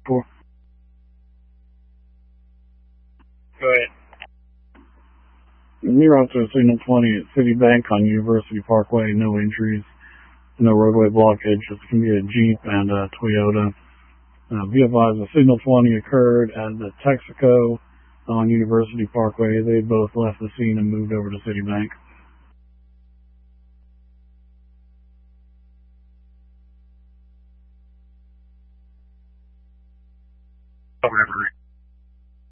Go ahead. We're out to signal 20 at Citibank on University Parkway. No injuries, no roadway blockage. It's going to be a Jeep and a Toyota. Be advised, the signal 20 occurred at the Texaco on University Parkway. They both left the scene and moved over to Citibank. Whatever.